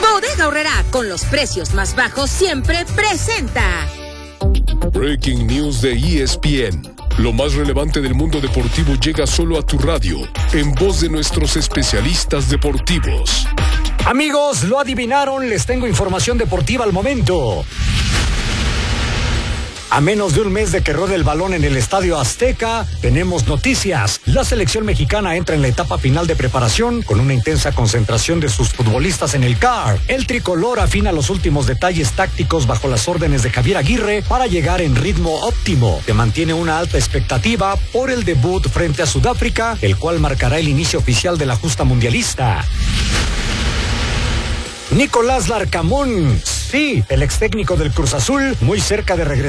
Bodega Aurrerá, con los precios más bajos siempre, presenta Breaking News de ESPN. Lo más relevante del mundo deportivo llega solo a tu radio, en voz de nuestros especialistas deportivos. Amigos, lo adivinaron, les tengo información deportiva al momento. A menos de un mes de que ruede el balón en el Estadio Azteca, tenemos noticias. La selección mexicana entra en la etapa final de preparación con una intensa concentración de sus futbolistas en el CAR. El tricolor afina los últimos detalles tácticos bajo las órdenes de Javier Aguirre para llegar en ritmo óptimo. Se mantiene una alta expectativa por el debut frente a Sudáfrica, el cual marcará el inicio oficial de la justa mundialista. Nicolás Larcamón, sí, el ex técnico del Cruz Azul, muy cerca de regresar